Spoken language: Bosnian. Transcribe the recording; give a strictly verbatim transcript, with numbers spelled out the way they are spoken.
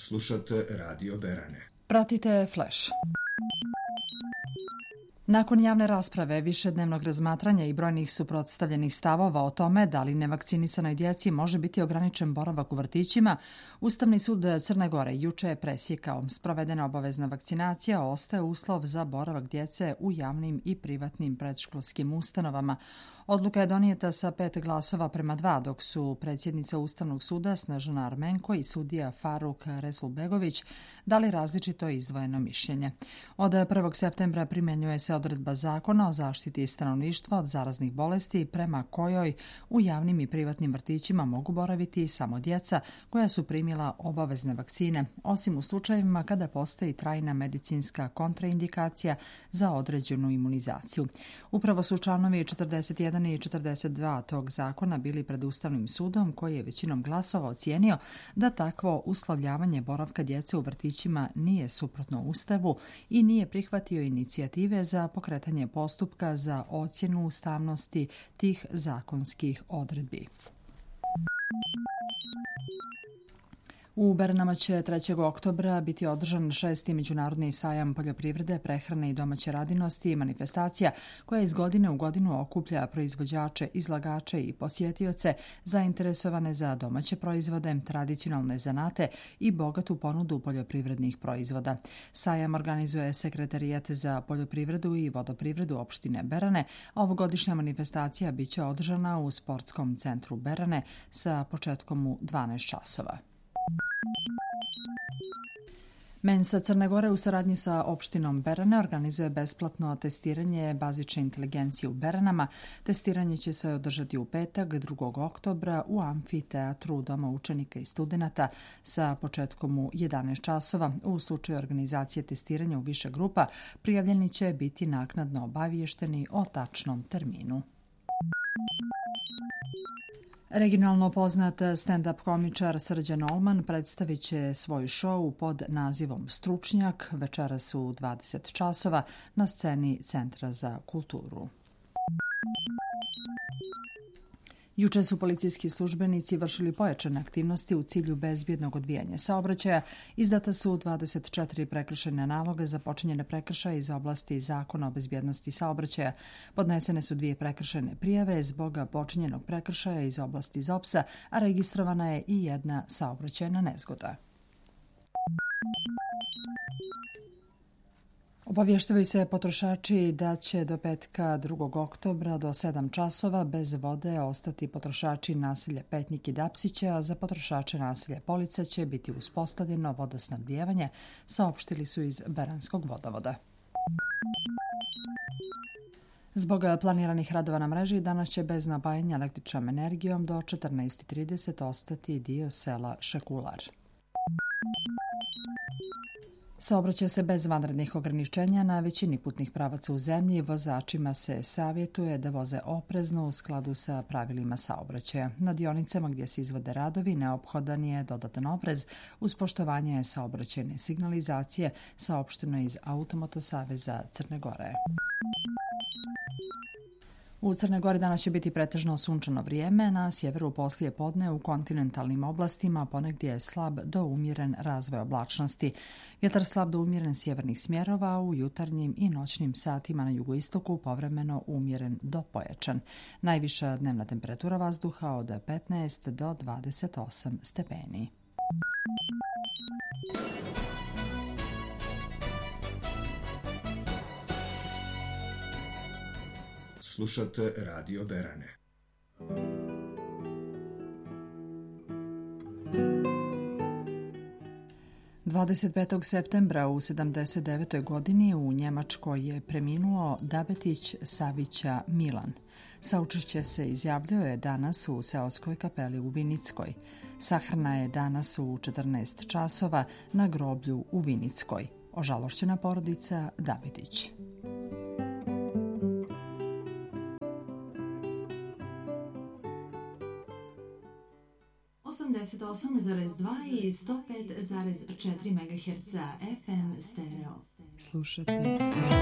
Slušate Radio Berane. Pratite Flash. Nakon javne rasprave, višednevnog razmatranja i brojnih suprotstavljenih stavova o tome da li nevakcinisanoj djeci može biti ograničen boravak u vrtićima, Ustavni sud Crne Gore juče je presjekao. Sprovedena obavezna vakcinacija ostaje uslov za boravak djece u javnim i privatnim predškolskim ustanovama. Odluka je donijeta sa pet glasova prema dva, dok su predsjednica Ustavnog suda Snežana Armenko i sudija Faruk Resulbegović dali različito izdvojeno mišljenje. Od prvog septembra primjenjuje se odredba Zakona o zaštiti stanovništva od zaraznih bolesti prema kojoj u javnim i privatnim vrtićima mogu boraviti samo djeca koja su primila obavezne vakcine, osim u slučajevima kada postoji trajna medicinska kontraindikacija za određenu imunizaciju. Upravo su članovi četrdeset jedan i četrdeset dva tog zakona bili pred Ustavnim sudom, koji je većinom glasova ocijenio da takvo uslovljavanje boravka djece u vrtićima nije suprotno Ustavu i nije prihvatio inicijative za pokretanje postupka za ocjenu ustavnosti tih zakonskih odredbi. U Beranama će trećeg oktobra biti održan šesti međunarodni sajam poljoprivrede, prehrane i domaće radinosti i manifestacija koja iz godine u godinu okuplja proizvođače, izlagače i posjetioce zainteresovane za domaće proizvode, tradicionalne zanate i bogatu ponudu poljoprivrednih proizvoda. Sajam organizuje Sekretarijat za poljoprivredu i vodoprivredu opštine Berane, a ovogodišnja manifestacija biće održana u Sportskom centru Berane sa početkom u dvanaest časova. Mensa Crne Gore u saradnji sa opštinom Berane organizuje besplatno testiranje bazične inteligencije u Beranama. Testiranje će se održati u petak, drugog oktobra u amfiteatru Doma učenika i studenata sa početkom u jedanaest časova. U slučaju organizacije testiranja u više grupa, prijavljeni će biti naknadno obaviješteni o tačnom terminu. Regionalno poznat stand-up komičar Srđan Olman predstavit će svoj šou pod nazivom Stručnjak večeras u dvadeset časova na sceni Centra za kulturu. Juče su policijski službenici vršili pojačane aktivnosti u cilju bezbjednog odvijanja saobraćaja. Izdata su dvadeset četiri prekršajne naloga za počinjene prekršaje iz oblasti Zakona o bezbjednosti saobraćaja. Podnesene su dvije prekršajne prijave zbog počinjenog prekršaja iz oblasti Z O P S-a, a registrovana je i jedna saobraćajna nezgoda. Obavještavaju se potrošači da će do petka drugog oktobra do sedam časova bez vode ostati potrošači naselja Petnik i Dapsiće, a za potrošače naselja Polica će biti uspostavljeno vodosnabdijevanje, saopštili su iz Beranskog vodovoda. Zbog planiranih radova na mreži, danas će bez napajanja električnom energijom do četrnaest trideset ostati dio sela Šekular. Saobraća se bez vanrednih ograničenja na većini putnih pravaca u zemlji. Vozačima se savjetuje da voze oprezno u skladu sa pravilima saobraćaja. Na dionicama gdje se izvode radovi neophodan je dodatan oprez uz poštovanje saobraćajne signalizacije, saopšteno iz Automoto saveza Crne Gore. U Crnoj Gori danas će biti pretežno sunčano vrijeme, na sjeveru poslije podne u kontinentalnim oblastima ponegdje je slab do umjeren razvoj oblačnosti. Vjetar slab do umjeren sjevernih smjerova, u jutarnjim i noćnim satima na jugoistoku povremeno umjeren do pojačan. Najviša dnevna temperatura vazduha od petnaest do dvadeset osam stepeni. Slušate Radio Berane. dvadeset petog septembra u sedamdeset devetoj godini u Njemačkoj je preminuo Dabetić Savića Milan. Saučešće se izjavljuje danas u seoskoj kapeli u Vinickoj. Sahrana je danas u četrnaest časova na groblju u Vinickoj. Ožalošćena porodica Dabetić. osamdeset osam zarez dva i sto pet zarez četiri megaherca F M stereo. Slušate